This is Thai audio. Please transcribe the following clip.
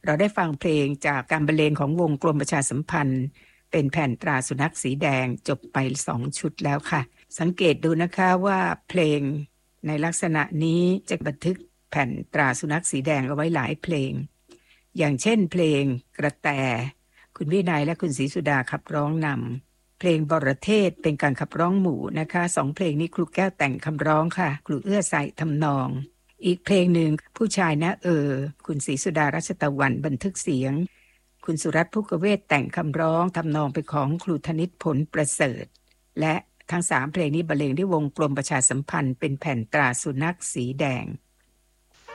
เราได้ฟังเพลงจากการบรรเลงของวงกรมประชาสัมพันธ์เป็นแผ่นตราสุนัขสีแดงจบไป2ชุดแล้วค่ะสังเกตดูนะคะว่าเพลงในลักษณะนี้จะบันทึกแผ่นตราสุนัขสีแดงเอาไว้หลายเพลงอย่างเช่นเพลงกระแตคุณวินัยและคุณศรีสุดาขับร้องนำเพลงบรเทศเป็นการขับร้องหมู่นะคะ2เพลงนี้ครูแก้วแต่งคำร้องค่ะครูเอื้อใส่ทำนองอีกเพลงหนึ่งผู้ชายนะคุณศรีสุดารัชตะวันบันทึกเสียงคุณสุรัตน์ภุกเวศแต่งคำร้องทำนองเป็นของครูธนิตผลประเสริฐและทั้ง3เพลงนี้บรรเลงด้วยวงกลมประชาสัมพันธ์เป็นแผ่นตราสุนัขสีแดง